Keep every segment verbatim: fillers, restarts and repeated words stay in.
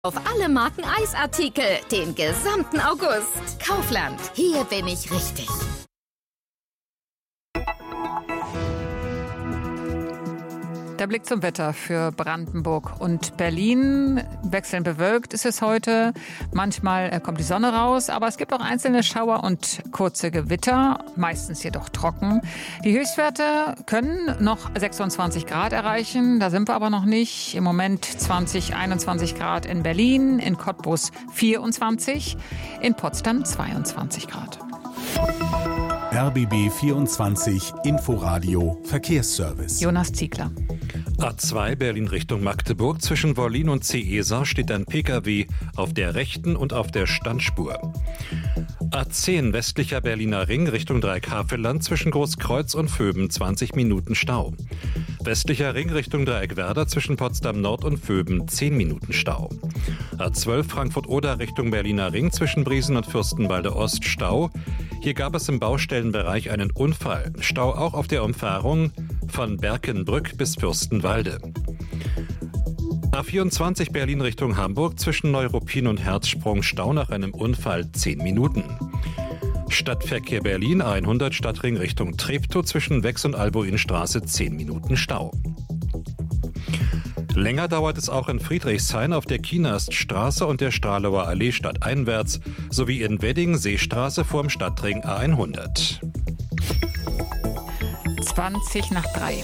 Auf alle Marken Eisartikel, den gesamten August. Kaufland, hier bin ich richtig. Der Blick zum Wetter für Brandenburg und Berlin. Wechselnd bewölkt ist es heute. Manchmal kommt die Sonne raus, aber es gibt auch einzelne Schauer und kurze Gewitter, meistens jedoch trocken. Die Höchstwerte können noch sechsundzwanzig Grad erreichen, da sind wir aber noch nicht. Im Moment zwanzig, einundzwanzig Grad in Berlin, in Cottbus vierundzwanzig, in Potsdam zweiundzwanzig Grad. R B B vierundzwanzig Inforadio Verkehrsservice. Jonas Ziegler. A zwei Berlin Richtung Magdeburg. Zwischen Wollin und Ciesa steht ein Pkw auf der rechten und auf der Standspur. A zehn westlicher Berliner Ring Richtung Dreieck-Havelland. Zwischen Großkreuz und Vöben zwanzig Minuten Stau. Westlicher Ring Richtung Dreieck-Werder. Zwischen Potsdam Nord und Vöben zehn Minuten Stau. A zwölf Frankfurt-Oder Richtung Berliner Ring. Zwischen Briesen und Fürstenwalde Ost Stau. Hier gab es im Baustellenbereich einen Unfall. Stau auch auf der Umfahrung von Berkenbrück bis Fürstenwalde. A vierundzwanzig Berlin Richtung Hamburg. Zwischen Neuruppin und Herzsprung Stau nach einem Unfall zehn Minuten. Stadtverkehr Berlin hundert Stadtring Richtung Treptow. Zwischen Wex und Albuinstraße zehn Minuten Stau. Länger dauert es auch in Friedrichshain auf der Kienaststraße und der Stralauer Allee stadteinwärts sowie in Wedding Seestraße vorm Stadtring A hundert. zwanzig nach drei.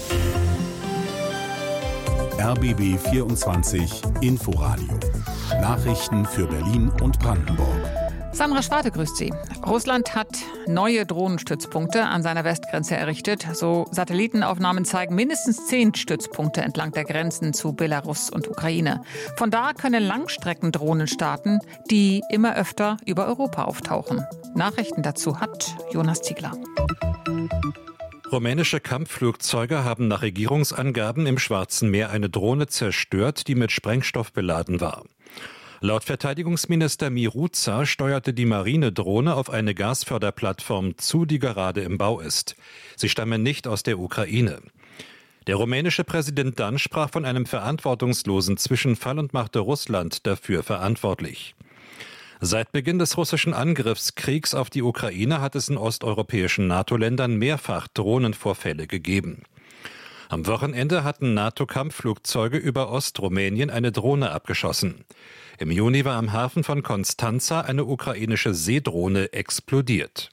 R B B vierundzwanzig Inforadio. Nachrichten für Berlin und Brandenburg. Sandra Schwarte grüßt Sie. Russland hat neue Drohnenstützpunkte an seiner Westgrenze errichtet. So Satellitenaufnahmen zeigen mindestens zehn Stützpunkte entlang der Grenzen zu Belarus und Ukraine. Von da können Langstreckendrohnen starten, die immer öfter über Europa auftauchen. Nachrichten dazu hat Jonas Ziegler. Rumänische Kampfflugzeuge haben nach Regierungsangaben im Schwarzen Meer eine Drohne zerstört, die mit Sprengstoff beladen war. Laut Verteidigungsminister Miruța steuerte die Marinedrohne auf eine Gasförderplattform zu, die gerade im Bau ist. Sie stammen nicht aus der Ukraine. Der rumänische Präsident dann sprach von einem verantwortungslosen Zwischenfall und machte Russland dafür verantwortlich. Seit Beginn des russischen Angriffskriegs auf die Ukraine hat es in osteuropäischen NATO-Ländern mehrfach Drohnenvorfälle gegeben. Am Wochenende hatten NATO-Kampfflugzeuge über Ostrumänien eine Drohne abgeschossen. Im Juni war am Hafen von Konstanza eine ukrainische Seedrohne explodiert.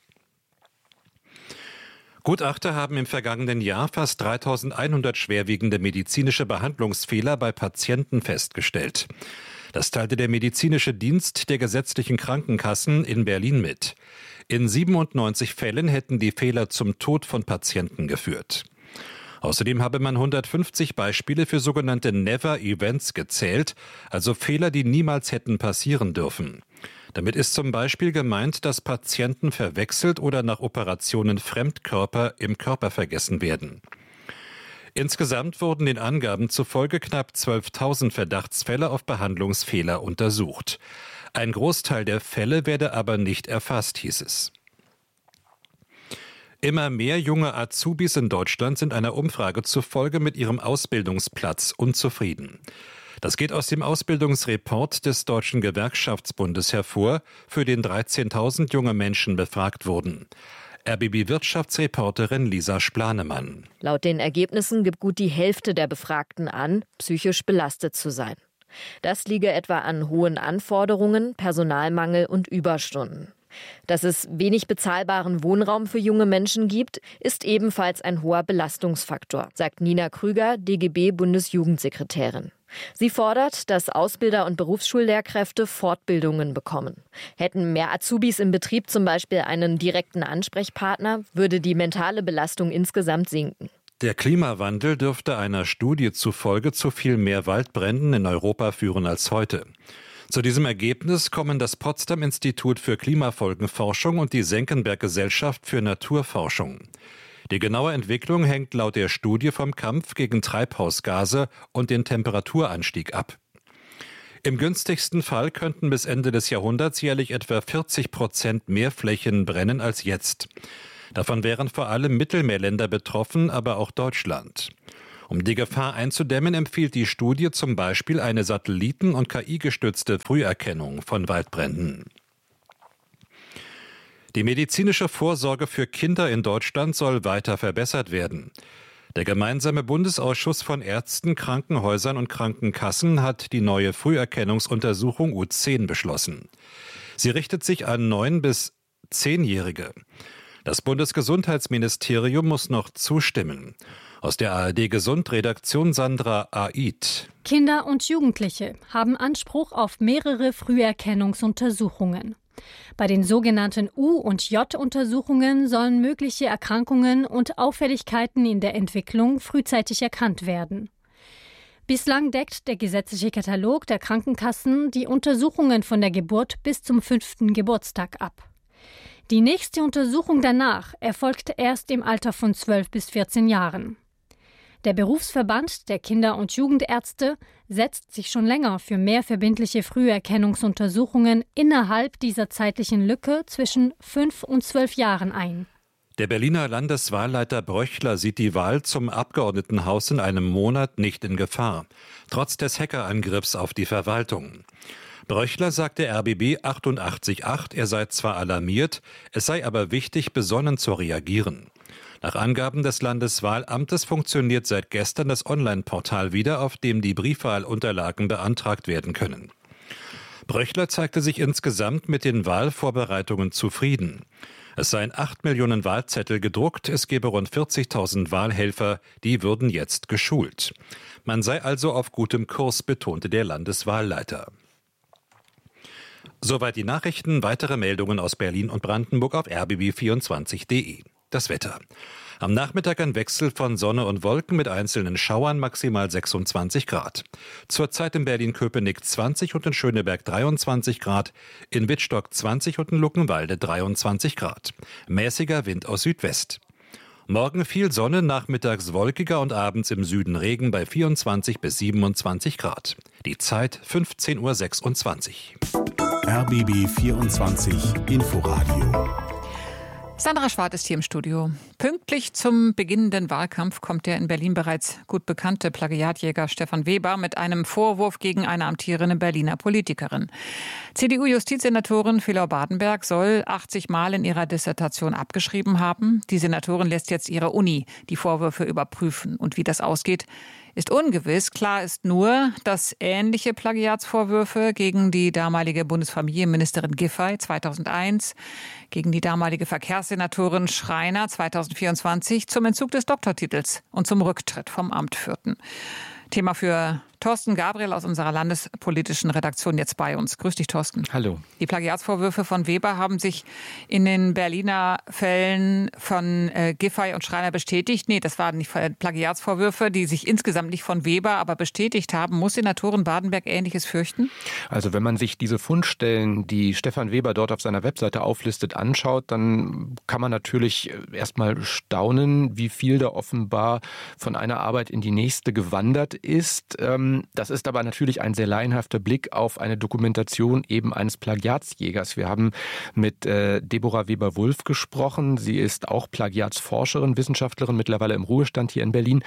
Gutachter haben im vergangenen Jahr fast dreitausendeinhundert schwerwiegende medizinische Behandlungsfehler bei Patienten festgestellt. Das teilte der medizinische Dienst der gesetzlichen Krankenkassen in Berlin mit. In siebenundneunzig Fällen hätten die Fehler zum Tod von Patienten geführt. Außerdem habe man hundertfünfzig Beispiele für sogenannte Never-Events gezählt, also Fehler, die niemals hätten passieren dürfen. Damit ist zum Beispiel gemeint, dass Patienten verwechselt oder nach Operationen Fremdkörper im Körper vergessen werden. Insgesamt wurden den Angaben zufolge knapp zwölftausend Verdachtsfälle auf Behandlungsfehler untersucht. Ein Großteil der Fälle werde aber nicht erfasst, hieß es. Immer mehr junge Azubis in Deutschland sind einer Umfrage zufolge mit ihrem Ausbildungsplatz unzufrieden. Das geht aus dem Ausbildungsreport des Deutschen Gewerkschaftsbundes hervor, für den dreizehntausend junge Menschen befragt wurden. R B B-Wirtschaftsreporterin Lisa Splanemann. Laut den Ergebnissen gibt gut die Hälfte der Befragten an, psychisch belastet zu sein. Das liege etwa an hohen Anforderungen, Personalmangel und Überstunden. Dass es wenig bezahlbaren Wohnraum für junge Menschen gibt, ist ebenfalls ein hoher Belastungsfaktor, sagt Nina Krüger, D G B-Bundesjugendsekretärin. Sie fordert, dass Ausbilder und Berufsschullehrkräfte Fortbildungen bekommen. Hätten mehr Azubis im Betrieb zum Beispiel einen direkten Ansprechpartner, würde die mentale Belastung insgesamt sinken. Der Klimawandel dürfte einer Studie zufolge zu viel mehr Waldbränden in Europa führen als heute. Zu diesem Ergebnis kommen das Potsdam-Institut für Klimafolgenforschung und die Senckenberg-Gesellschaft für Naturforschung. Die genaue Entwicklung hängt laut der Studie vom Kampf gegen Treibhausgase und den Temperaturanstieg ab. Im günstigsten Fall könnten bis Ende des Jahrhunderts jährlich etwa vierzig Prozent mehr Flächen brennen als jetzt. Davon wären vor allem Mittelmeerländer betroffen, aber auch Deutschland. Um die Gefahr einzudämmen, empfiehlt die Studie zum Beispiel eine Satelliten- und K I-gestützte Früherkennung von Waldbränden. Die medizinische Vorsorge für Kinder in Deutschland soll weiter verbessert werden. Der gemeinsame Bundesausschuss von Ärzten, Krankenhäusern und Krankenkassen hat die neue Früherkennungsuntersuchung U zehn beschlossen. Sie richtet sich an neun- bis zehnjährige. Das Bundesgesundheitsministerium muss noch zustimmen. Aus der A R D-Gesund-Redaktion Sandra Aid. Kinder und Jugendliche haben Anspruch auf mehrere Früherkennungsuntersuchungen. Bei den sogenannten U- und J-Untersuchungen sollen mögliche Erkrankungen und Auffälligkeiten in der Entwicklung frühzeitig erkannt werden. Bislang deckt der gesetzliche Katalog der Krankenkassen die Untersuchungen von der Geburt bis zum fünften Geburtstag ab. Die nächste Untersuchung danach erfolgt erst im Alter von zwölf bis vierzehn Jahren. Der Berufsverband der Kinder- und Jugendärzte setzt sich schon länger für mehr verbindliche Früherkennungsuntersuchungen innerhalb dieser zeitlichen Lücke zwischen fünf und zwölf Jahren ein. Der Berliner Landeswahlleiter Bröchler sieht die Wahl zum Abgeordnetenhaus in einem Monat nicht in Gefahr, trotz des Hackerangriffs auf die Verwaltung. Bröchler sagte R B B achtundachtzig Komma acht, er sei zwar alarmiert, es sei aber wichtig, besonnen zu reagieren. Nach Angaben des Landeswahlamtes funktioniert seit gestern das Online-Portal wieder, auf dem die Briefwahlunterlagen beantragt werden können. Bröchler zeigte sich insgesamt mit den Wahlvorbereitungen zufrieden. Es seien acht Millionen Wahlzettel gedruckt, es gebe rund vierzigtausend Wahlhelfer, die würden jetzt geschult. Man sei also auf gutem Kurs, betonte der Landeswahlleiter. Soweit die Nachrichten, weitere Meldungen aus Berlin und Brandenburg auf r b b vierundzwanzig punkt d e. Das Wetter. Am Nachmittag ein Wechsel von Sonne und Wolken mit einzelnen Schauern, maximal sechsundzwanzig Grad. Zurzeit in Berlin-Köpenick zwanzig und in Schöneberg dreiundzwanzig Grad, in Wittstock zwanzig und in Luckenwalde dreiundzwanzig Grad. Mäßiger Wind aus Südwest. Morgen viel Sonne, nachmittags wolkiger und abends im Süden Regen bei vierundzwanzig bis siebenundzwanzig Grad. Die Zeit fünfzehn Uhr sechsundzwanzig. R B B vierundzwanzig Inforadio. Sandra Schwarz ist hier im Studio. Pünktlich zum beginnenden Wahlkampf kommt der in Berlin bereits gut bekannte Plagiatjäger Stefan Weber mit einem Vorwurf gegen eine amtierende Berliner Politikerin. C D U-Justizsenatorin Philau Badenberg soll achtzig Mal in ihrer Dissertation abgeschrieben haben. Die Senatorin lässt jetzt ihre Uni die Vorwürfe überprüfen. Und wie das ausgeht, ist ungewiss. Klar ist nur, dass ähnliche Plagiatsvorwürfe gegen die damalige Bundesfamilienministerin Giffey zweitausendeins, gegen die damalige Verkehrssenatorin Schreiner zweitausendvierundzwanzig zum Entzug des Doktortitels und zum Rücktritt vom Amt führten. Thema für Thorsten Gabriel aus unserer landespolitischen Redaktion jetzt bei uns. Grüß dich, Thorsten. Hallo. Die Plagiatsvorwürfe von Weber haben sich in den Berliner Fällen von äh, Giffey und Schreiner bestätigt. Nee, das waren nicht Plagiatsvorwürfe, die sich insgesamt nicht von Weber, aber bestätigt haben. Muss Senatorin Badenberg Ähnliches fürchten? Also wenn man sich diese Fundstellen, die Stefan Weber dort auf seiner Webseite auflistet, anschaut, dann kann man natürlich erstmal staunen, wie viel da offenbar von einer Arbeit in die nächste gewandert ist. Das ist aber natürlich ein sehr laienhafter Blick auf eine Dokumentation eben eines Plagiatsjägers. Wir haben mit äh, Deborah Weber-Wulff gesprochen. Sie ist auch Plagiatsforscherin, Wissenschaftlerin, mittlerweile im Ruhestand hier in Berlin.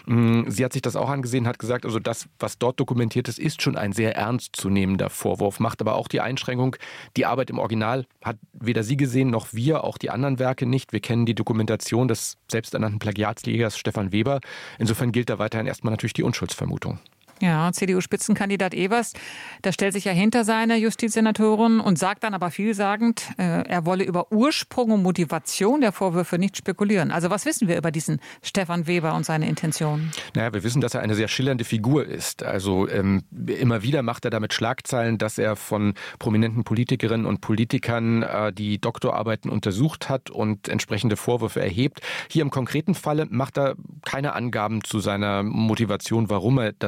Sie hat sich das auch angesehen, hat gesagt, also das, was dort dokumentiert ist, ist schon ein sehr ernstzunehmender Vorwurf, macht aber auch die Einschränkung, die Arbeit im Original hat weder sie gesehen noch wir, auch die anderen Werke nicht. Wir kennen die Dokumentation des selbsternannten Plagiatsjägers Stefan Weber. Insofern gilt da weiterhin erstmal natürlich die Unschuldsvermutung. Ja, C D U-Spitzenkandidat Evers, der stellt sich ja hinter seine Justizsenatorin und sagt dann aber vielsagend, äh, er wolle über Ursprung und Motivation der Vorwürfe nicht spekulieren. Also was wissen wir über diesen Stefan Weber und seine Intentionen? Naja, wir wissen, dass er eine sehr schillernde Figur ist. Also ähm, immer wieder macht er damit Schlagzeilen, dass er von prominenten Politikerinnen und Politikern äh, die Doktorarbeiten untersucht hat und entsprechende Vorwürfe erhebt. Hier im konkreten Falle macht er keine Angaben zu seiner Motivation, warum er das getan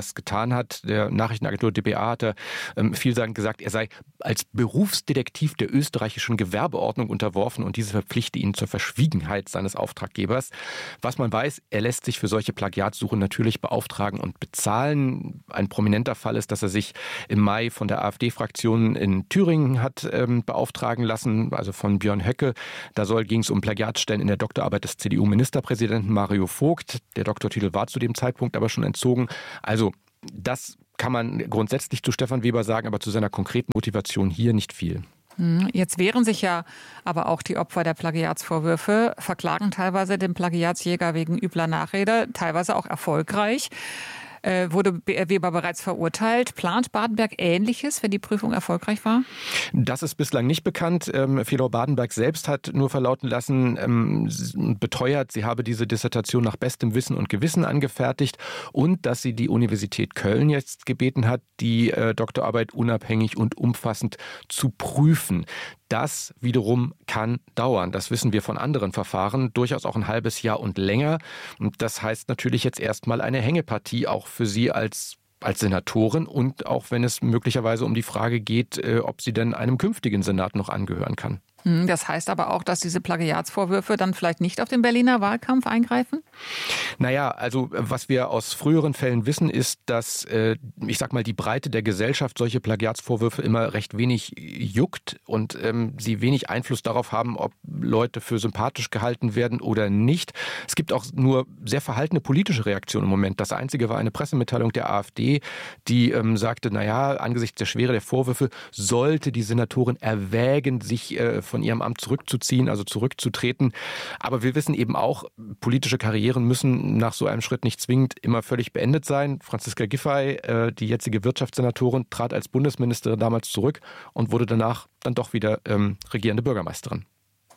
getan hat. Der Nachrichtenagentur D B A hat er ähm, vielsagend gesagt, er sei als Berufsdetektiv der österreichischen Gewerbeordnung unterworfen und diese verpflichte ihn zur Verschwiegenheit seines Auftraggebers. Was man weiß, er lässt sich für solche Plagiatssuchen natürlich beauftragen und bezahlen. Ein prominenter Fall ist, dass er sich im Mai von der AfD-Fraktion in Thüringen hat ähm, beauftragen lassen, also von Björn Höcke. Da soll, ging es um Plagiatsstellen in der Doktorarbeit des C D U-Ministerpräsidenten Mario Vogt. Der Doktortitel war zu dem Zeitpunkt aber schon entzogen. Also das kann man grundsätzlich zu Stefan Weber sagen, aber zu seiner konkreten Motivation hier nicht viel. Jetzt wehren sich ja aber auch die Opfer der Plagiatsvorwürfe, verklagen teilweise den Plagiatsjäger wegen übler Nachrede, teilweise auch erfolgreich. Äh, wurde Weber bereits verurteilt. Plant Badenberg Ähnliches, wenn die Prüfung erfolgreich war? Das ist bislang nicht bekannt. Ähm, Felor Badenberg selbst hat nur verlauten lassen, ähm, beteuert, sie habe diese Dissertation nach bestem Wissen und Gewissen angefertigt und dass sie die Universität Köln jetzt gebeten hat, die äh, Doktorarbeit unabhängig und umfassend zu prüfen. Das wiederum kann dauern. Das wissen wir von anderen Verfahren, durchaus auch ein halbes Jahr und länger. Und das heißt natürlich jetzt erstmal eine Hängepartie auch für Sie als als Senatorin und auch wenn es möglicherweise um die Frage geht, ob sie denn einem künftigen Senat noch angehören kann. Das heißt aber auch, dass diese Plagiatsvorwürfe dann vielleicht nicht auf den Berliner Wahlkampf eingreifen? Naja, also was wir aus früheren Fällen wissen, ist, dass, äh, ich sag mal, die Breite der Gesellschaft solche Plagiatsvorwürfe immer recht wenig juckt und ähm, sie wenig Einfluss darauf haben, ob Leute für sympathisch gehalten werden oder nicht. Es gibt auch nur sehr verhaltene politische Reaktionen im Moment. Das Einzige war eine Pressemitteilung der AfD, die ähm, sagte, naja, angesichts der Schwere der Vorwürfe sollte die Senatorin erwägen, sich äh, von ihrem Amt zurückzuziehen, also zurückzutreten. Aber wir wissen eben auch, politische Karrieren müssen nach so einem Schritt nicht zwingend immer völlig beendet sein. Franziska Giffey, äh, die jetzige Wirtschaftssenatorin, trat als Bundesministerin damals zurück und wurde danach dann doch wieder ähm, regierende Bürgermeisterin.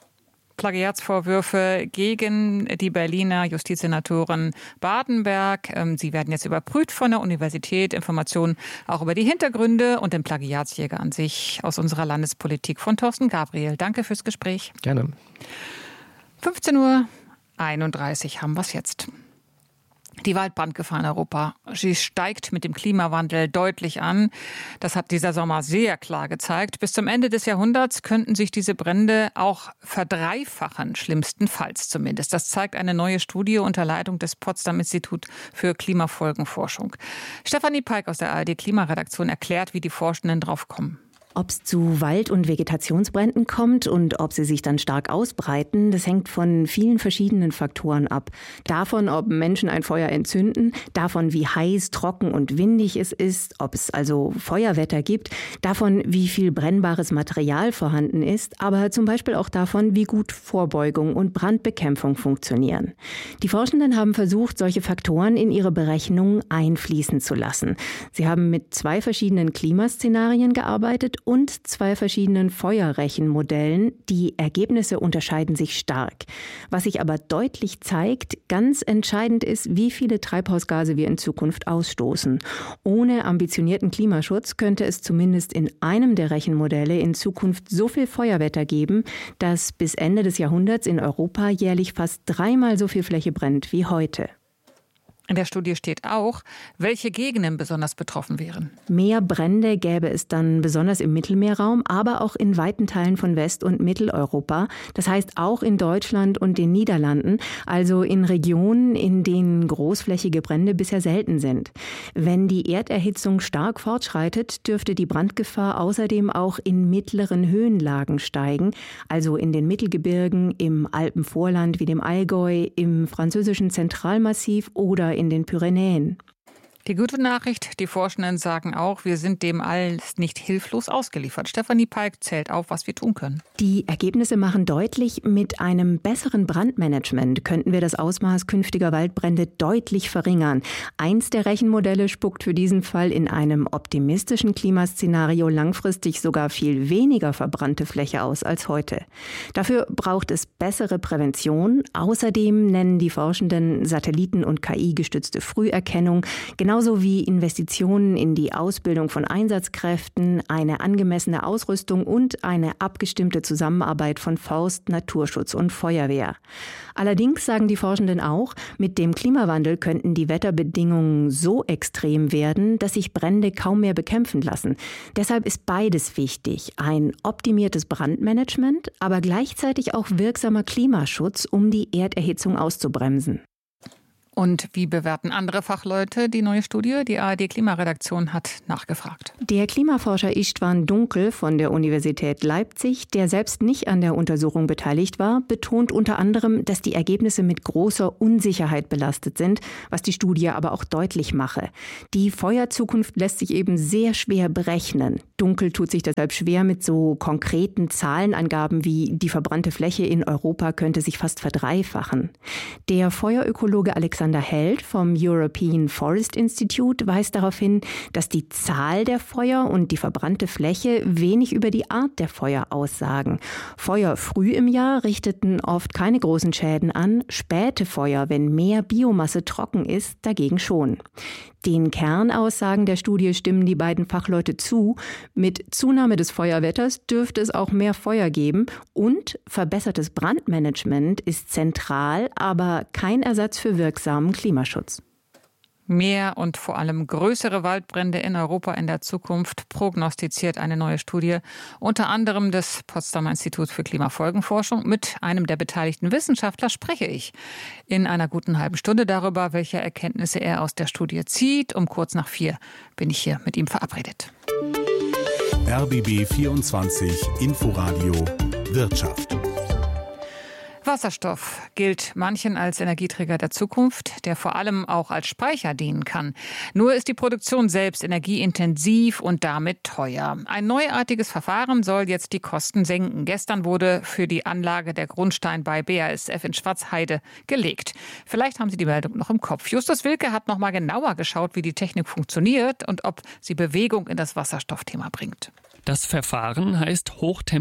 Plagiatsvorwürfe gegen die Berliner Justizsenatorin Badenberg. Sie werden jetzt überprüft von der Universität. Informationen auch über die Hintergründe und den Plagiatsjäger an sich aus unserer Landespolitik von Thorsten Gabriel. Danke fürs Gespräch. Gerne. fünfzehn Uhr einunddreißig haben wir es jetzt. Die Waldbrandgefahr in Europa, sie steigt mit dem Klimawandel deutlich an. Das hat dieser Sommer sehr klar gezeigt. Bis zum Ende des Jahrhunderts könnten sich diese Brände auch verdreifachen, schlimmstenfalls zumindest. Das zeigt eine neue Studie unter Leitung des Potsdam Institut für Klimafolgenforschung. Stefanie Peik aus der A R D-Klimaredaktion erklärt, wie die Forschenden drauf kommen. Ob es zu Wald- und Vegetationsbränden kommt und ob sie sich dann stark ausbreiten, das hängt von vielen verschiedenen Faktoren ab. Davon, ob Menschen ein Feuer entzünden, davon, wie heiß, trocken und windig es ist, ob es also Feuerwetter gibt, davon, wie viel brennbares Material vorhanden ist, aber zum Beispiel auch davon, wie gut Vorbeugung und Brandbekämpfung funktionieren. Die Forschenden haben versucht, solche Faktoren in ihre Berechnungen einfließen zu lassen. Sie haben mit zwei verschiedenen Klimaszenarien gearbeitet und zwei verschiedenen Feuerrechenmodellen. Die Ergebnisse unterscheiden sich stark. Was sich aber deutlich zeigt, ganz entscheidend ist, wie viele Treibhausgase wir in Zukunft ausstoßen. Ohne ambitionierten Klimaschutz könnte es zumindest in einem der Rechenmodelle in Zukunft so viel Feuerwetter geben, dass bis Ende des Jahrhunderts in Europa jährlich fast dreimal so viel Fläche brennt wie heute. In der Studie steht auch, welche Gegenden besonders betroffen wären. Mehr Brände gäbe es dann besonders im Mittelmeerraum, aber auch in weiten Teilen von West- und Mitteleuropa. Das heißt auch in Deutschland und den Niederlanden, also in Regionen, in denen großflächige Brände bisher selten sind. Wenn die Erderhitzung stark fortschreitet, dürfte die Brandgefahr außerdem auch in mittleren Höhenlagen steigen, also in den Mittelgebirgen, im Alpenvorland wie dem Allgäu, im französischen Zentralmassiv oder in den Pyrenäen. Die gute Nachricht, die Forschenden sagen auch, wir sind dem alles nicht hilflos ausgeliefert. Stefanie Peik zählt auf, was wir tun können. Die Ergebnisse machen deutlich, mit einem besseren Brandmanagement könnten wir das Ausmaß künftiger Waldbrände deutlich verringern. Eins der Rechenmodelle spuckt für diesen Fall in einem optimistischen Klimaszenario langfristig sogar viel weniger verbrannte Fläche aus als heute. Dafür braucht es bessere Prävention. Außerdem nennen die Forschenden Satelliten- und K I-gestützte Früherkennung, genau Genauso wie Investitionen in die Ausbildung von Einsatzkräften, eine angemessene Ausrüstung und eine abgestimmte Zusammenarbeit von Forst, Naturschutz und Feuerwehr. Allerdings sagen die Forschenden auch, mit dem Klimawandel könnten die Wetterbedingungen so extrem werden, dass sich Brände kaum mehr bekämpfen lassen. Deshalb ist beides wichtig. Ein optimiertes Brandmanagement, aber gleichzeitig auch wirksamer Klimaschutz, um die Erderhitzung auszubremsen. Und wie bewerten andere Fachleute die neue Studie? Die A R D-Klimaredaktion hat nachgefragt. Der Klimaforscher Istvan Dunkel von der Universität Leipzig, der selbst nicht an der Untersuchung beteiligt war, betont unter anderem, dass die Ergebnisse mit großer Unsicherheit belastet sind, was die Studie aber auch deutlich mache. Die Feuerzukunft lässt sich eben sehr schwer berechnen. Dunkel tut sich deshalb schwer mit so konkreten Zahlenangaben wie die verbrannte Fläche in Europa könnte sich fast verdreifachen. Der Feuerökologe Alexander Held vom European Forest Institute weist darauf hin, dass die Zahl der Feuer und die verbrannte Fläche wenig über die Art der Feuer aussagen. Feuer früh im Jahr richteten oft keine großen Schäden an, späte Feuer, wenn mehr Biomasse trocken ist, dagegen schon. Den Kernaussagen der Studie stimmen die beiden Fachleute zu. Mit Zunahme des Feuerwetters dürfte es auch mehr Feuer geben und verbessertes Brandmanagement ist zentral, aber kein Ersatz für wirksamen Klimaschutz. Mehr und vor allem größere Waldbrände in Europa in der Zukunft prognostiziert eine neue Studie, unter anderem des Potsdamer Instituts für Klimafolgenforschung. Mit einem der beteiligten Wissenschaftler spreche ich in einer guten halben Stunde darüber, welche Erkenntnisse er aus der Studie zieht. Um kurz nach vier bin ich hier mit ihm verabredet. R B B vierundzwanzig Inforadio Wirtschaft. Wasserstoff gilt manchen als Energieträger der Zukunft, der vor allem auch als Speicher dienen kann. Nur ist die Produktion selbst energieintensiv und damit teuer. Ein neuartiges Verfahren soll jetzt die Kosten senken. Gestern wurde für die Anlage der Grundstein bei B A S F in Schwarzheide gelegt. Vielleicht haben Sie die Meldung noch im Kopf. Justus Wilke hat noch mal genauer geschaut, wie die Technik funktioniert und ob sie Bewegung in das Wasserstoffthema bringt. Das Verfahren heißt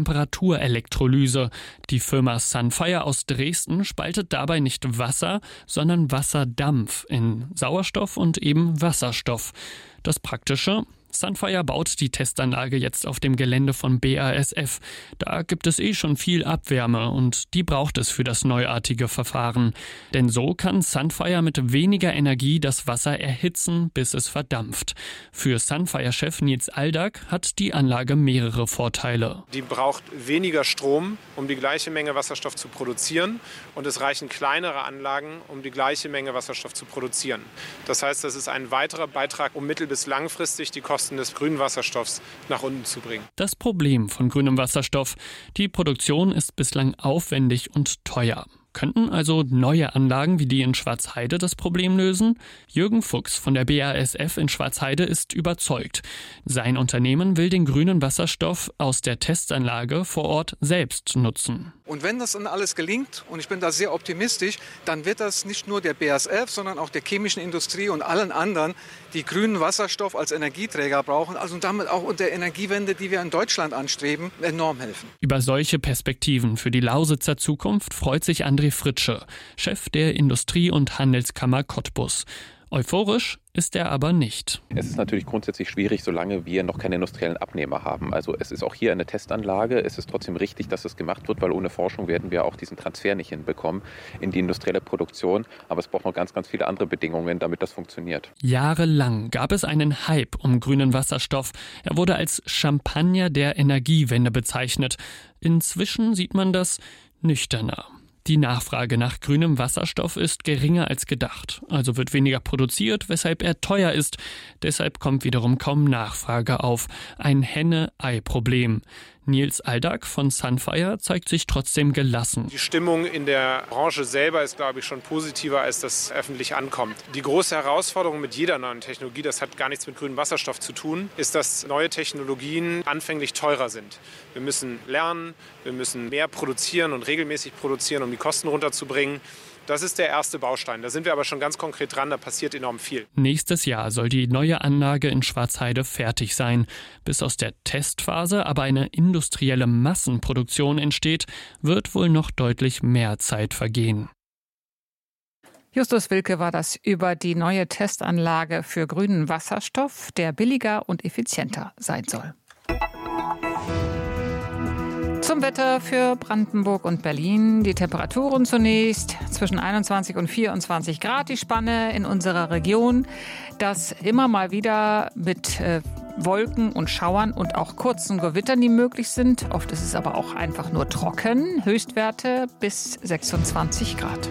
Hochtemperaturelektrolyse. Die Firma Sunfire aus Dresden spaltet dabei nicht Wasser, sondern Wasserdampf in Sauerstoff und eben Wasserstoff. Das Praktische: Sunfire baut die Testanlage jetzt auf dem Gelände von B A S F. Da gibt es eh schon viel Abwärme und die braucht es für das neuartige Verfahren. Denn so kann Sunfire mit weniger Energie das Wasser erhitzen, bis es verdampft. Für Sunfire-Chef Nils Aldag hat die Anlage mehrere Vorteile. Die braucht weniger Strom, um die gleiche Menge Wasserstoff zu produzieren. Und es reichen kleinere Anlagen, um die gleiche Menge Wasserstoff zu produzieren. Das heißt, das ist ein weiterer Beitrag, um mittel- bis langfristig die Kosten des grünen Wasserstoffs nach unten zu bringen. Das Problem von grünem Wasserstoff: Die Produktion ist bislang aufwendig und teuer. Könnten also neue Anlagen wie die in Schwarzheide das Problem lösen? Jürgen Fuchs von der B A S F in Schwarzheide ist überzeugt. Sein Unternehmen will den grünen Wasserstoff aus der Testanlage vor Ort selbst nutzen. Und wenn das dann alles gelingt, und ich bin da sehr optimistisch, dann wird das nicht nur der B A S F, sondern auch der chemischen Industrie und allen anderen, die grünen Wasserstoff als Energieträger brauchen, also damit auch unter der Energiewende, die wir in Deutschland anstreben, enorm helfen. Über solche Perspektiven für die Lausitzer Zukunft freut sich André Fritsche, Chef der Industrie- und Handelskammer Cottbus. Euphorisch ist er aber nicht. Es ist natürlich grundsätzlich schwierig, solange wir noch keine industriellen Abnehmer haben. Also es ist auch hier eine Testanlage. Es ist trotzdem richtig, dass es gemacht wird, weil ohne Forschung werden wir auch diesen Transfer nicht hinbekommen in die industrielle Produktion. Aber es braucht noch ganz, ganz viele andere Bedingungen, damit das funktioniert. Jahrelang gab es einen Hype um grünen Wasserstoff. Er wurde als Champagner der Energiewende bezeichnet. Inzwischen sieht man das nüchterner. Die Nachfrage nach grünem Wasserstoff ist geringer als gedacht. Also wird weniger produziert, weshalb er teuer ist. Deshalb kommt wiederum kaum Nachfrage auf. Ein Henne-Ei-Problem. Nils Aldag von Sunfire zeigt sich trotzdem gelassen. Die Stimmung in der Branche selber ist, glaube ich, schon positiver, als das öffentlich ankommt. Die große Herausforderung mit jeder neuen Technologie, das hat gar nichts mit grünem Wasserstoff zu tun, ist, dass neue Technologien anfänglich teurer sind. Wir müssen lernen, wir müssen mehr produzieren und regelmäßig produzieren, um die Kosten runterzubringen. Das ist der erste Baustein. Da sind wir aber schon ganz konkret dran, da passiert enorm viel. Nächstes Jahr soll die neue Anlage in Schwarzheide fertig sein. Bis aus der Testphase aber eine industrielle Massenproduktion entsteht, wird wohl noch deutlich mehr Zeit vergehen. Justus Wilke war das über die neue Testanlage für grünen Wasserstoff, der billiger und effizienter sein soll. Zum Wetter für Brandenburg und Berlin. Die Temperaturen zunächst zwischen einundzwanzig und vierundzwanzig Grad, die Spanne in unserer Region. Das immer mal wieder mit äh, Wolken und Schauern und auch kurzen Gewittern, die möglich sind. Oft ist es aber auch einfach nur trocken. Höchstwerte bis sechsundzwanzig Grad.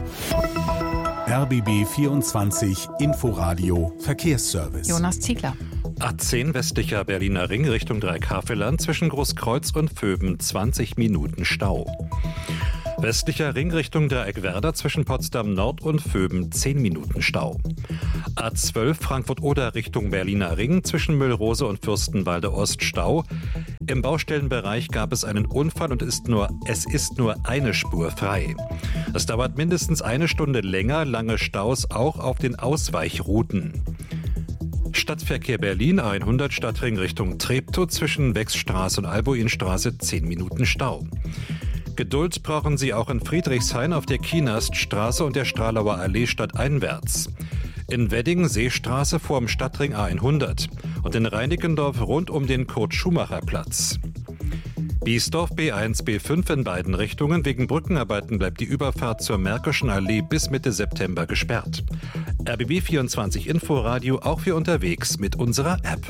R B B vierundzwanzig Inforadio Verkehrsservice. Jonas Ziegler. A zehn westlicher Berliner Ring Richtung Dreieckhavelland zwischen Großkreuz und Vöben zwanzig Minuten Stau. Westlicher Ring Richtung Dreieckwerder zwischen Potsdam Nord und Vöben zehn Minuten Stau. A zwölf Frankfurt-Oder Richtung Berliner Ring zwischen Müllrose und Fürstenwalde Ost Stau. Im Baustellenbereich gab es einen Unfall und ist nur, es ist nur eine Spur frei. Es dauert mindestens eine Stunde länger, lange Staus auch auf den Ausweichrouten. Stadtverkehr Berlin hundert Stadtring Richtung Treptow zwischen Wechsstraße und Albuinstraße zehn Minuten Stau. Geduld brauchen Sie auch in Friedrichshain auf der Kienaststraße und der Stralauer Allee stadteinwärts. In Wedding Seestraße vorm Stadtring A hundert und in Reinickendorf rund um den Kurt-Schumacher-Platz. Biesdorf B eins B fünf in beiden Richtungen. Wegen Brückenarbeiten bleibt die Überfahrt zur Märkischen Allee bis Mitte September gesperrt. R B B vierundzwanzig Inforadio auch für unterwegs mit unserer App.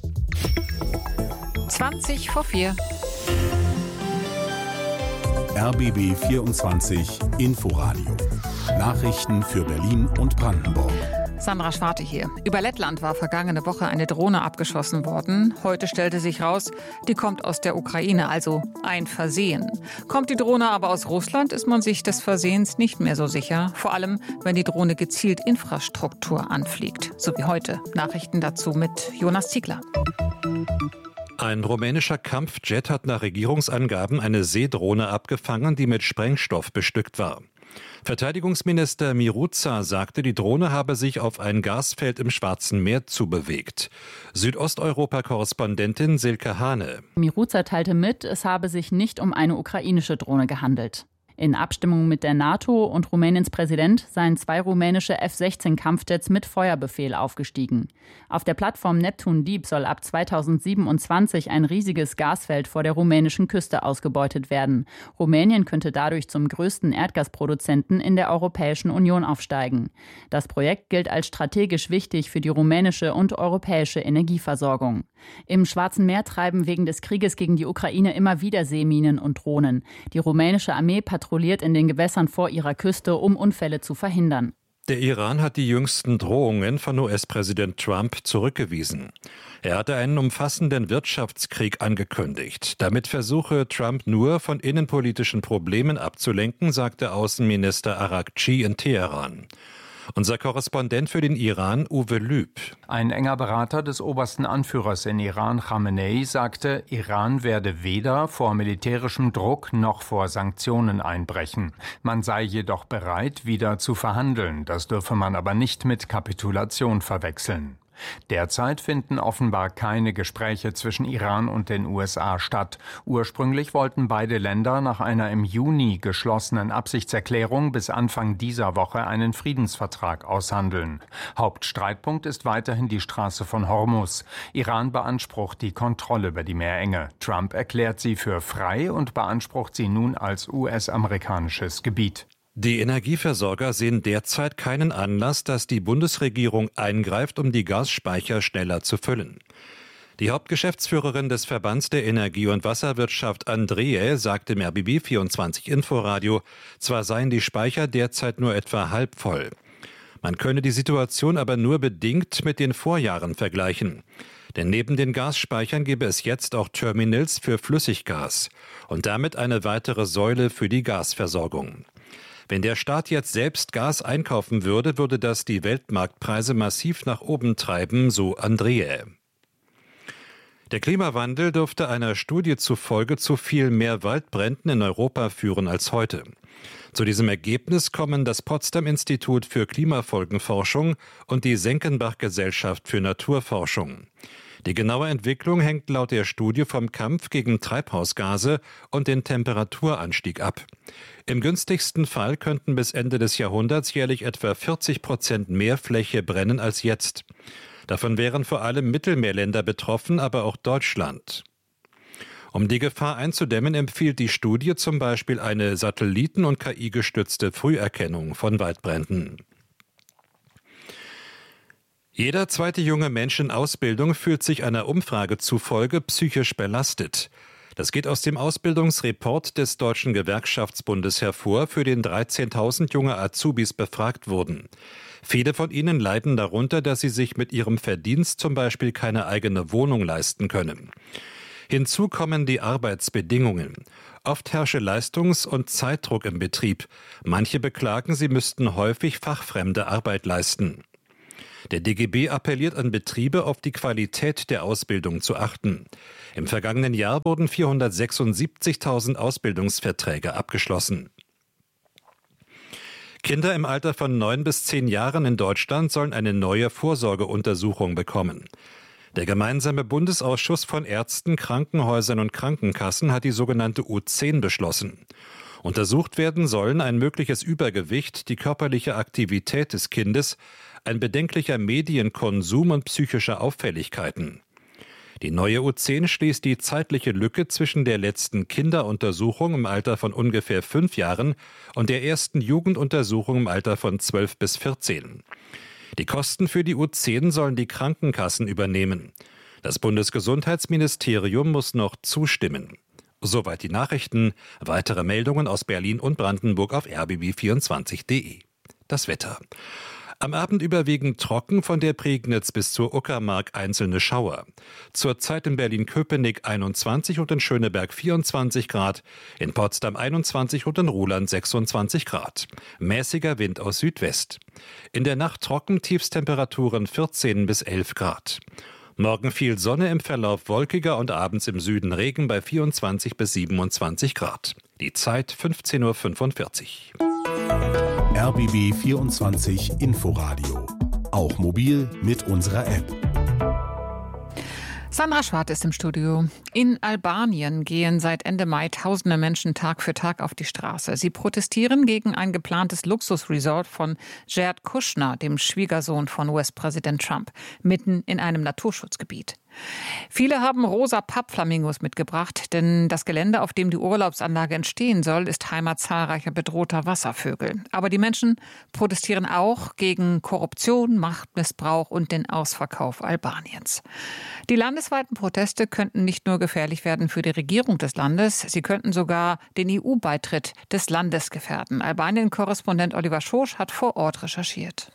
zwanzig vor vier. R B B vierundzwanzig Inforadio. Nachrichten für Berlin und Brandenburg. Sandra Schwarte hier. Über Lettland war vergangene Woche eine Drohne abgeschossen worden. Heute stellte sich raus, die kommt aus der Ukraine, also ein Versehen. Kommt die Drohne aber aus Russland, ist man sich des Versehens nicht mehr so sicher. Vor allem, wenn die Drohne gezielt Infrastruktur anfliegt. So wie heute. Nachrichten dazu mit Jonas Ziegler. Ein rumänischer Kampfjet hat nach Regierungsangaben eine Seedrohne abgefangen, die mit Sprengstoff bestückt war. Verteidigungsminister Miruța sagte, die Drohne habe sich auf ein Gasfeld im Schwarzen Meer zubewegt. Südosteuropa-Korrespondentin Silke Hane. Miruța teilte mit, es habe sich nicht um eine ukrainische Drohne gehandelt. In Abstimmung mit der NATO und Rumäniens Präsident seien zwei rumänische F sechzehn Kampfjets mit Feuerbefehl aufgestiegen. Auf der Plattform Neptun Deep soll ab zweitausendsiebenundzwanzig ein riesiges Gasfeld vor der rumänischen Küste ausgebeutet werden. Rumänien könnte dadurch zum größten Erdgasproduzenten in der Europäischen Union aufsteigen. Das Projekt gilt als strategisch wichtig für die rumänische und europäische Energieversorgung. Im Schwarzen Meer treiben wegen des Krieges gegen die Ukraine immer wieder Seeminen und Drohnen. Die rumänische Armee patrouilliert in den Gewässern vor ihrer Küste, um Unfälle zu verhindern. Der Iran hat die jüngsten Drohungen von U S-Präsident Trump zurückgewiesen. Er hatte einen umfassenden Wirtschaftskrieg angekündigt. Damit versuche Trump nur, von innenpolitischen Problemen abzulenken, sagte Außenminister Araghchi in Teheran. Unser Korrespondent für den Iran, Uwe Lüb. Ein enger Berater des obersten Anführers in Iran, Khamenei, sagte, Iran werde weder vor militärischem Druck noch vor Sanktionen einbrechen. Man sei jedoch bereit, wieder zu verhandeln. Das dürfe man aber nicht mit Kapitulation verwechseln. Derzeit finden offenbar keine Gespräche zwischen Iran und den U S A statt. Ursprünglich wollten beide Länder nach einer im Juni geschlossenen Absichtserklärung bis Anfang dieser Woche einen Friedensvertrag aushandeln. Hauptstreitpunkt ist weiterhin die Straße von Hormuz. Iran beansprucht die Kontrolle über die Meerenge. Trump erklärt sie für frei und beansprucht sie nun als U S-amerikanisches Gebiet. Die Energieversorger sehen derzeit keinen Anlass, dass die Bundesregierung eingreift, um die Gasspeicher schneller zu füllen. Die Hauptgeschäftsführerin des Verbands der Energie- und Wasserwirtschaft, Andreae, sagte im R B B vierundzwanzig Inforadio, zwar seien die Speicher derzeit nur etwa halb voll. Man könne die Situation aber nur bedingt mit den Vorjahren vergleichen. Denn neben den Gasspeichern gäbe es jetzt auch Terminals für Flüssiggas und damit eine weitere Säule für die Gasversorgung. Wenn der Staat jetzt selbst Gas einkaufen würde, würde das die Weltmarktpreise massiv nach oben treiben, so Andreae. Der Klimawandel dürfte einer Studie zufolge zu viel mehr Waldbränden in Europa führen als heute. Zu diesem Ergebnis kommen das Potsdam-Institut für Klimafolgenforschung und die Senckenbach-Gesellschaft für Naturforschung. Die genaue Entwicklung hängt laut der Studie vom Kampf gegen Treibhausgase und den Temperaturanstieg ab. Im günstigsten Fall könnten bis Ende des Jahrhunderts jährlich etwa vierzig Prozent mehr Fläche brennen als jetzt. Davon wären vor allem Mittelmeerländer betroffen, aber auch Deutschland. Um die Gefahr einzudämmen, empfiehlt die Studie zum Beispiel eine Satelliten- und K I-gestützte Früherkennung von Waldbränden. Jeder zweite junge Mensch in Ausbildung fühlt sich einer Umfrage zufolge psychisch belastet. Das geht aus dem Ausbildungsreport des Deutschen Gewerkschaftsbundes hervor, für den dreizehntausend junge Azubis befragt wurden. Viele von ihnen leiden darunter, dass sie sich mit ihrem Verdienst zum Beispiel keine eigene Wohnung leisten können. Hinzu kommen die Arbeitsbedingungen. Oft herrsche Leistungs- und Zeitdruck im Betrieb. Manche beklagen, sie müssten häufig fachfremde Arbeit leisten. Der D G B appelliert an Betriebe, auf die Qualität der Ausbildung zu achten. Im vergangenen Jahr wurden vierhundertsechsundsiebzigtausend Ausbildungsverträge abgeschlossen. Kinder im Alter von neun bis zehn Jahren in Deutschland sollen eine neue Vorsorgeuntersuchung bekommen. Der gemeinsame Bundesausschuss von Ärzten, Krankenhäusern und Krankenkassen hat die sogenannte U zehn beschlossen. Untersucht werden sollen ein mögliches Übergewicht, die körperliche Aktivität des Kindes, ein bedenklicher Medienkonsum und psychische Auffälligkeiten. Die neue U zehn schließt die zeitliche Lücke zwischen der letzten Kinderuntersuchung im Alter von ungefähr fünf Jahren und der ersten Jugenduntersuchung im Alter von zwölf bis vierzehn. Die Kosten für die U zehn sollen die Krankenkassen übernehmen. Das Bundesgesundheitsministerium muss noch zustimmen. Soweit die Nachrichten. Weitere Meldungen aus Berlin und Brandenburg auf r b b vierundzwanzig punkt d e. Das Wetter. Am Abend überwiegend trocken, von der Prignitz bis zur Uckermark einzelne Schauer. Zurzeit in Berlin-Köpenick einundzwanzig und in Schöneberg vierundzwanzig Grad, in Potsdam einundzwanzig und in Ruhland sechsundzwanzig Grad. Mäßiger Wind aus Südwest. In der Nacht trocken, Tiefstemperaturen vierzehn bis elf Grad. Morgen viel Sonne, im Verlauf wolkiger und abends im Süden Regen bei vierundzwanzig bis siebenundzwanzig Grad. Die Zeit fünfzehn Uhr fünfundvierzig. R B B vierundzwanzig Inforadio. Auch mobil mit unserer App. Sandra Schwarz ist im Studio. In Albanien gehen seit Ende Mai tausende Menschen Tag für Tag auf die Straße. Sie protestieren gegen ein geplantes Luxusresort von Jared Kushner, dem Schwiegersohn von U S-Präsident Trump, mitten in einem Naturschutzgebiet. Viele haben rosa Pappflamingos mitgebracht, denn das Gelände, auf dem die Urlaubsanlage entstehen soll, ist Heimat zahlreicher bedrohter Wasservögel. Aber die Menschen protestieren auch gegen Korruption, Machtmissbrauch und den Ausverkauf Albaniens. Die landesweiten Proteste könnten nicht nur gefährlich werden für die Regierung des Landes, sie könnten sogar den E U-Beitritt des Landes gefährden. Albanien-Korrespondent Oliver Schosch hat vor Ort recherchiert.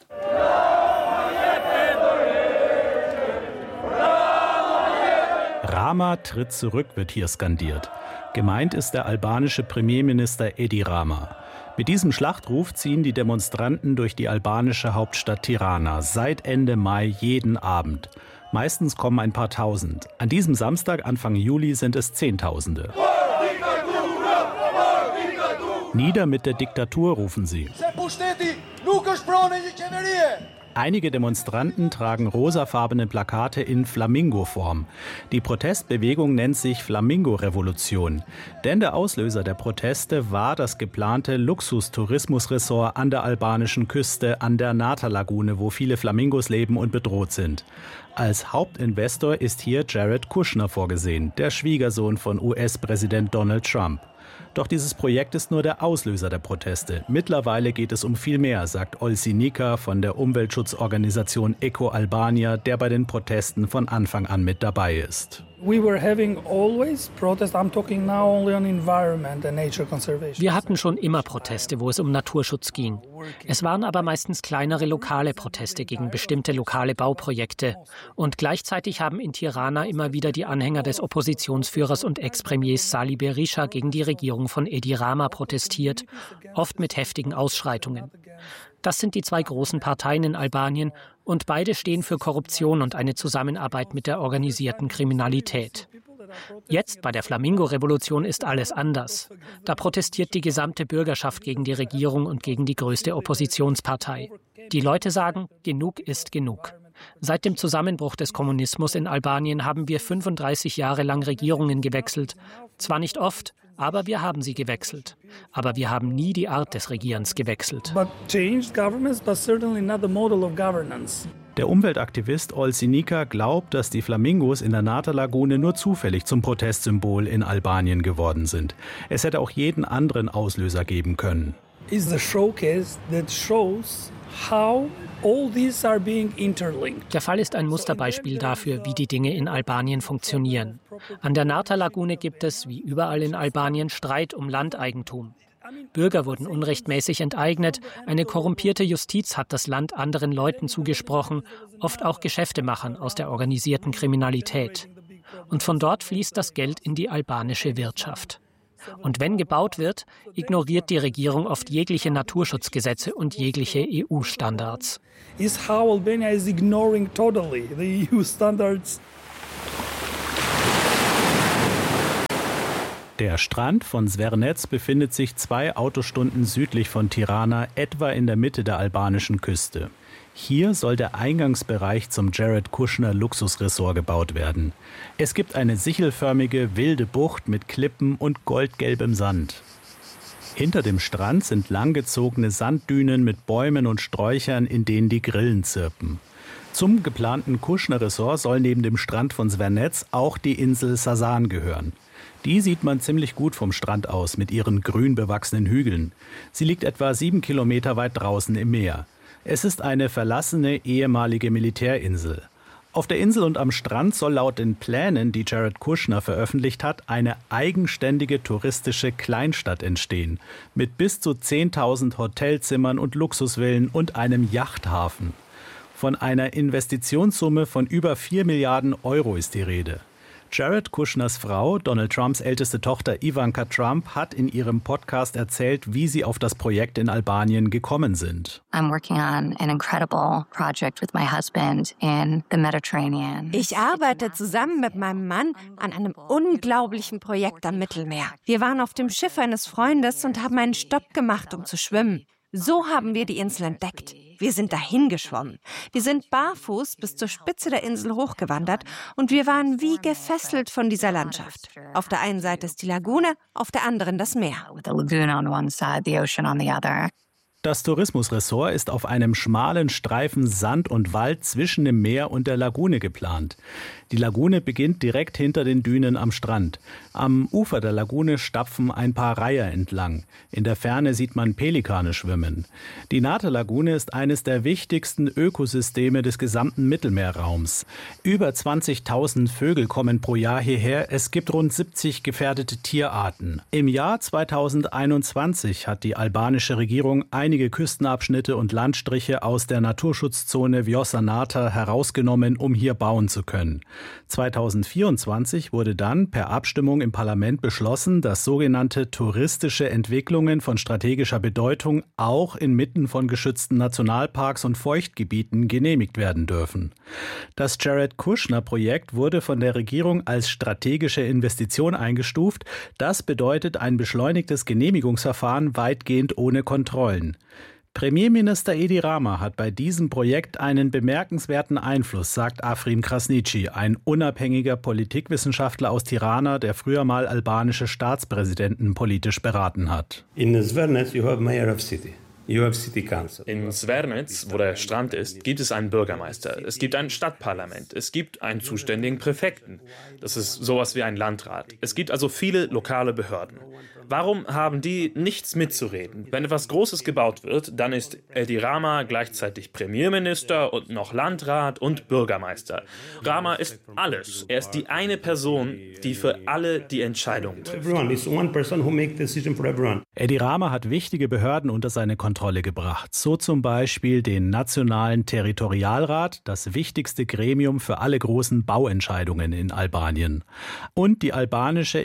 Rama tritt zurück, wird hier skandiert. Gemeint ist der albanische Premierminister Edi Rama. Mit diesem Schlachtruf ziehen die Demonstranten durch die albanische Hauptstadt Tirana seit Ende Mai jeden Abend. Meistens kommen ein paar Tausend. An diesem Samstag, Anfang Juli, sind es Zehntausende. Nieder mit der Diktatur, rufen sie. Einige Demonstranten tragen rosafarbene Plakate in Flamingo-Form. Die Protestbewegung nennt sich Flamingo-Revolution. Denn der Auslöser der Proteste war das geplante Luxustourismusresort an der albanischen Küste an der Nata-Lagune, wo viele Flamingos leben und bedroht sind. Als Hauptinvestor ist hier Jared Kushner vorgesehen, der Schwiegersohn von U S-Präsident Donald Trump. Doch dieses Projekt ist nur der Auslöser der Proteste. Mittlerweile geht es um viel mehr, sagt Olsi Nika von der Umweltschutzorganisation Eco Albania, der bei den Protesten von Anfang an mit dabei ist. Wir hatten schon immer Proteste, wo es um Naturschutz ging. Es waren aber meistens kleinere lokale Proteste gegen bestimmte lokale Bauprojekte. Und gleichzeitig haben in Tirana immer wieder die Anhänger des Oppositionsführers und Ex-Premiers Sali Berisha gegen die Regierung von Edi Rama protestiert, oft mit heftigen Ausschreitungen. Das sind die zwei großen Parteien in Albanien und beide stehen für Korruption und eine Zusammenarbeit mit der organisierten Kriminalität. Jetzt bei der Flamingo-Revolution ist alles anders. Da protestiert die gesamte Bürgerschaft gegen die Regierung und gegen die größte Oppositionspartei. Die Leute sagen, genug ist genug. Seit dem Zusammenbruch des Kommunismus in Albanien haben wir fünfunddreißig Jahre lang Regierungen gewechselt. Zwar nicht oft, aber wir haben sie gewechselt. Aber wir haben nie die Art des Regierens gewechselt. Der Umweltaktivist Olsinika glaubt, dass die Flamingos in der Nata-Lagune nur zufällig zum Protestsymbol in Albanien geworden sind. Es hätte auch jeden anderen Auslöser geben können. Is the showcase that shows how all these are being interlinked. Der Fall ist ein Musterbeispiel dafür, wie die Dinge in Albanien funktionieren. An der Nata-Lagune gibt es, wie überall in Albanien, Streit um Landeigentum. Bürger wurden unrechtmäßig enteignet, eine korrumpierte Justiz hat das Land anderen Leuten zugesprochen, oft auch Geschäftemachern aus der organisierten Kriminalität. Und von dort fließt das Geld in die albanische Wirtschaft. Und wenn gebaut wird, ignoriert die Regierung oft jegliche Naturschutzgesetze und jegliche E U-Standards. Is how Albania is ignoring totally the E U-standards. Der Strand von Zvernec befindet sich zwei Autostunden südlich von Tirana, etwa in der Mitte der albanischen Küste. Hier soll der Eingangsbereich zum Jared Kushner Luxusresort gebaut werden. Es gibt eine sichelförmige, wilde Bucht mit Klippen und goldgelbem Sand. Hinter dem Strand sind langgezogene Sanddünen mit Bäumen und Sträuchern, in denen die Grillen zirpen. Zum geplanten Kushner Resort soll neben dem Strand von Zvernec auch die Insel Sasan gehören. Die sieht man ziemlich gut vom Strand aus mit ihren grün bewachsenen Hügeln. Sie liegt etwa sieben Kilometer weit draußen im Meer. Es ist eine verlassene ehemalige Militärinsel. Auf der Insel und am Strand soll laut den Plänen, die Jared Kushner veröffentlicht hat, eine eigenständige touristische Kleinstadt entstehen. Mit bis zu zehntausend Hotelzimmern und Luxusvillen und einem Yachthafen. Von einer Investitionssumme von über vier Milliarden Euro ist die Rede. Jared Kushners Frau, Donald Trumps älteste Tochter Ivanka Trump, hat in ihrem Podcast erzählt, wie sie auf das Projekt in Albanien gekommen sind. I'm working on an incredible project with my husband in the Mediterranean. Ich arbeite zusammen mit meinem Mann an einem unglaublichen Projekt am Mittelmeer. Wir waren auf dem Schiff eines Freundes und haben einen Stopp gemacht, um zu schwimmen. So haben wir die Insel entdeckt. Wir sind dahin geschwommen. Wir sind barfuß bis zur Spitze der Insel hochgewandert und wir waren wie gefesselt von dieser Landschaft. Auf der einen Seite ist die Lagune, auf der anderen das Meer. Das Tourismusressort ist auf einem schmalen Streifen Sand und Wald zwischen dem Meer und der Lagune geplant. Die Lagune beginnt direkt hinter den Dünen am Strand. Am Ufer der Lagune stapfen ein paar Reiher entlang. In der Ferne sieht man Pelikane schwimmen. Die Nata-Lagune ist eines der wichtigsten Ökosysteme des gesamten Mittelmeerraums. Über zwanzigtausend Vögel kommen pro Jahr hierher. Es gibt rund siebzig gefährdete Tierarten. Im Jahr zweitausendeinundzwanzig hat die albanische Regierung einige Küstenabschnitte und Landstriche aus der Naturschutzzone Vjosa Nata herausgenommen, um hier bauen zu können. zweitausendvierundzwanzig wurde dann per Abstimmung im Parlament beschlossen, dass sogenannte touristische Entwicklungen von strategischer Bedeutung auch inmitten von geschützten Nationalparks und Feuchtgebieten genehmigt werden dürfen. Das Jared Kushner-Projekt wurde von der Regierung als strategische Investition eingestuft. Das bedeutet ein beschleunigtes Genehmigungsverfahren weitgehend ohne Kontrollen. Premierminister Edi Rama hat bei diesem Projekt einen bemerkenswerten Einfluss, sagt Afrim Krasniqi, ein unabhängiger Politikwissenschaftler aus Tirana, der früher mal albanische Staatspräsidenten politisch beraten hat. In Zvernec you have mayor of city. In Zvernec, wo der Strand ist, gibt es einen Bürgermeister, es gibt ein Stadtparlament, es gibt einen zuständigen Präfekten. Das ist sowas wie ein Landrat. Es gibt also viele lokale Behörden. Warum haben die nichts mitzureden? Wenn etwas Großes gebaut wird, dann ist Edi Rama gleichzeitig Premierminister und noch Landrat und Bürgermeister. Rama ist alles. Er ist die eine Person, die für alle die Entscheidungen trifft. Edi Rama hat wichtige Behörden unter seine Kontrolle Kontrolle gebracht. So zum Beispiel den Nationalen Territorialrat, das wichtigste Gremium für alle großen Bauentscheidungen in Albanien. Und die albanische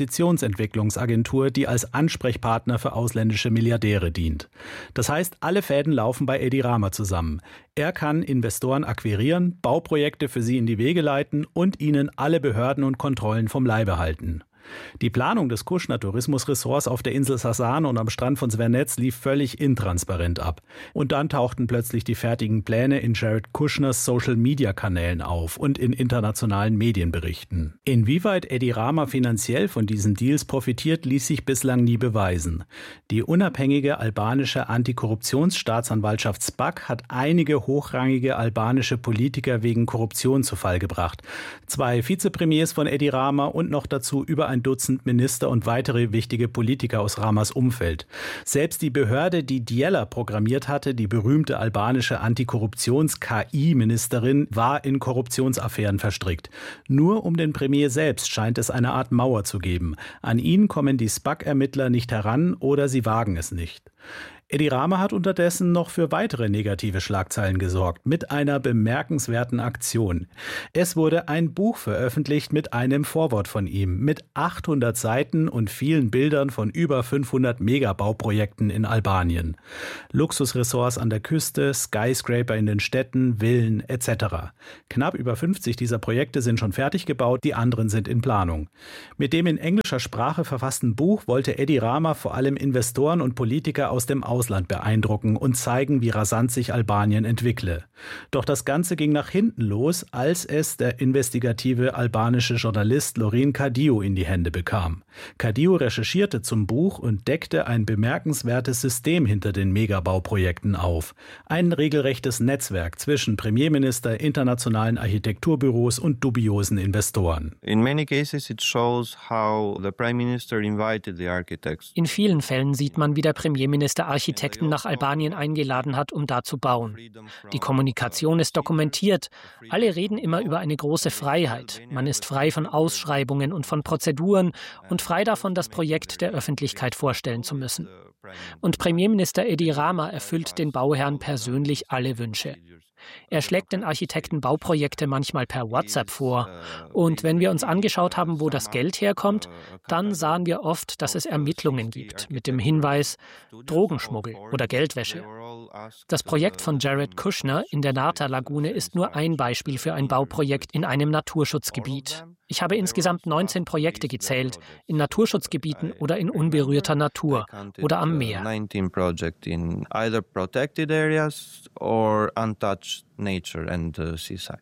Investitionsentwicklungsagentur, die als Ansprechpartner für ausländische Milliardäre dient. Das heißt, alle Fäden laufen bei Edi Rama zusammen. Er kann Investoren akquirieren, Bauprojekte für sie in die Wege leiten und ihnen alle Behörden und Kontrollen vom Leibe halten. Die Planung des Kushner-Tourismusressorts auf der Insel Sasan und am Strand von Zvernetz lief völlig intransparent ab. Und dann tauchten plötzlich die fertigen Pläne in Jared Kushners Social-Media-Kanälen auf und in internationalen Medienberichten. Inwieweit Edi Rama finanziell von diesen Deals profitiert, ließ sich bislang nie beweisen. Die unabhängige albanische Antikorruptionsstaatsanwaltschaft S P A C hat einige hochrangige albanische Politiker wegen Korruption zu Fall gebracht. Zwei Vizepremiers von Edi Rama und noch dazu über ein Dutzend Minister und weitere wichtige Politiker aus Ramas Umfeld. Selbst die Behörde, die Djela programmiert hatte, die berühmte albanische Antikorruptions-K I-Ministerin, war in Korruptionsaffären verstrickt. Nur um den Premier selbst scheint es eine Art Mauer zu geben. An ihn kommen die S P A C-Ermittler nicht heran oder sie wagen es nicht. Edi Rama hat unterdessen noch für weitere negative Schlagzeilen gesorgt, mit einer bemerkenswerten Aktion. Es wurde ein Buch veröffentlicht mit einem Vorwort von ihm, mit achthundert Seiten und vielen Bildern von über fünfhundert Megabauprojekten in Albanien. Luxusressorts an der Küste, Skyscraper in den Städten, Villen et cetera. Knapp über fünfzig dieser Projekte sind schon fertig gebaut, die anderen sind in Planung. Mit dem in englischer Sprache verfassten Buch wollte Edi Rama vor allem Investoren und Politiker aus dem Ausland Ausland beeindrucken und zeigen, wie rasant sich Albanien entwickle. Doch das Ganze ging nach hinten los, als es der investigative albanische Journalist Lorin Kadiu in die Hände bekam. Kadiu recherchierte zum Buch und deckte ein bemerkenswertes System hinter den Megabauprojekten auf. Ein regelrechtes Netzwerk zwischen Premierminister, internationalen Architekturbüros und dubiosen Investoren. In many cases it shows how the Prime Minister invited the architects. In vielen Fällen sieht man, wie der Premierminister Architekten nach Albanien eingeladen hat, um da zu bauen. Die Kommunikation ist dokumentiert. Alle reden immer über eine große Freiheit. Man ist frei von Ausschreibungen und von Prozeduren und frei davon, das Projekt der Öffentlichkeit vorstellen zu müssen. Und Premierminister Edi Rama erfüllt den Bauherren persönlich alle Wünsche. Er schlägt den Architekten Bauprojekte manchmal per WhatsApp vor. Und wenn wir uns angeschaut haben, wo das Geld herkommt, dann sahen wir oft, dass es Ermittlungen gibt mit dem Hinweis Drogenschmuggel oder Geldwäsche. Das Projekt von Jared Kushner in der Narta-Lagune ist nur ein Beispiel für ein Bauprojekt in einem Naturschutzgebiet. Ich habe insgesamt neunzehn Projekte gezählt, in Naturschutzgebieten oder in unberührter Natur oder am Meer. nineteen projects in either protected areas or untouched nature and the seaside.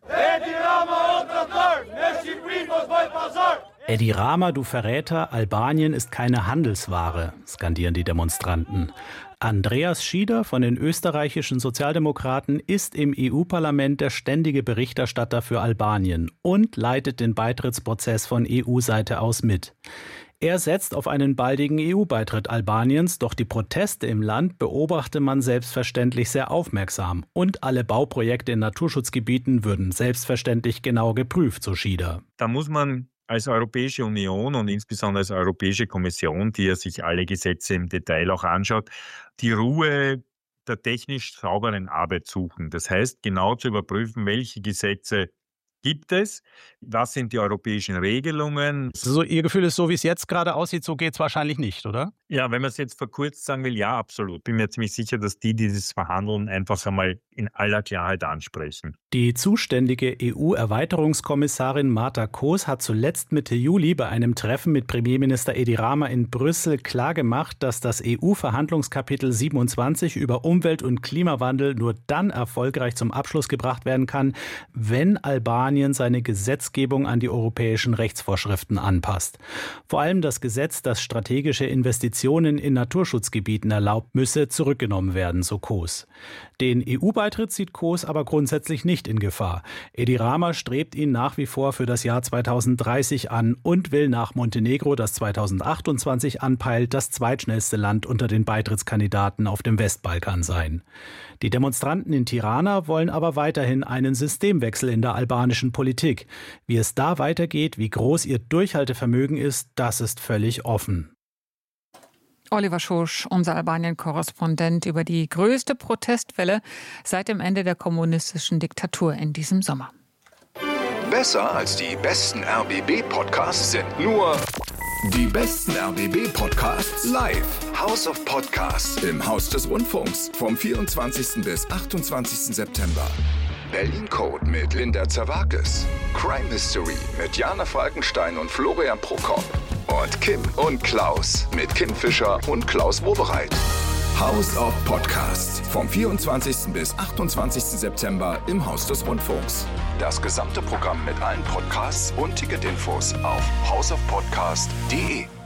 Edi Rama, du Verräter, Albanien ist keine Handelsware, skandieren die Demonstranten. Andreas Schieder von den österreichischen Sozialdemokraten ist im E U-Parlament der ständige Berichterstatter für Albanien und leitet den Beitrittsprozess von E U-Seite aus mit. Er setzt auf einen baldigen E U-Beitritt Albaniens, doch die Proteste im Land beobachte man selbstverständlich sehr aufmerksam und alle Bauprojekte in Naturschutzgebieten würden selbstverständlich genau geprüft, so Schieder. Da muss man als Europäische Union und insbesondere als Europäische Kommission, die ja sich alle Gesetze im Detail auch anschaut, die Ruhe der technisch sauberen Arbeit suchen. Das heißt, genau zu überprüfen, welche Gesetze gibt es, was sind die europäischen Regelungen. So, Ihr Gefühl ist, so wie es jetzt gerade aussieht, so geht es wahrscheinlich nicht, oder? Ja, wenn man es jetzt verkürzt sagen will, ja, absolut. Bin mir ziemlich sicher, dass die, die das verhandeln, einfach einmal in aller Klarheit ansprechen. Die zuständige E U-Erweiterungskommissarin Marta Koos hat zuletzt Mitte Juli bei einem Treffen mit Premierminister Edi Rama in Brüssel klargemacht, dass das E U-Verhandlungskapitel siebenundzwanzig über Umwelt- und Klimawandel nur dann erfolgreich zum Abschluss gebracht werden kann, wenn Albanien seine Gesetzgebung an die europäischen Rechtsvorschriften anpasst. Vor allem das Gesetz, das strategische Investitionen in Naturschutzgebieten erlaubt, müsse zurückgenommen werden, so Koos. Den E U-Beitritt sieht Koos aber grundsätzlich nicht in Gefahr. Edi Rama strebt ihn nach wie vor für das Jahr zweitausenddreißig an und will nach Montenegro, das zweitausendachtundzwanzig anpeilt, das zweitschnellste Land unter den Beitrittskandidaten auf dem Westbalkan sein. Die Demonstranten in Tirana wollen aber weiterhin einen Systemwechsel in der albanischen Politik. Wie es da weitergeht, wie groß ihr Durchhaltevermögen ist, das ist völlig offen. Oliver Schosch, unser Albanien-Korrespondent, über die größte Protestwelle seit dem Ende der kommunistischen Diktatur in diesem Sommer. Besser als die besten R B B-Podcasts sind nur die besten R B B-Podcasts live. House of Podcasts im Haus des Rundfunks vom vierundzwanzigsten bis achtundzwanzigsten September. Berlin Code mit Linda Zerwakis. Crime History mit Jana Falkenstein und Florian Prokop. Und Kim und Klaus mit Kim Fischer und Klaus Wowereit. House of Podcasts vom vierundzwanzigsten bis achtundzwanzigsten September im Haus des Rundfunks. Das gesamte Programm mit allen Podcasts und Ticketinfos auf house of podcast punkt de.